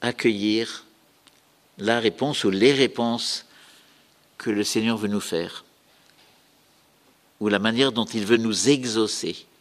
accueillir la réponse ou les réponses que le Seigneur veut nous faire, ou la manière dont il veut nous exaucer.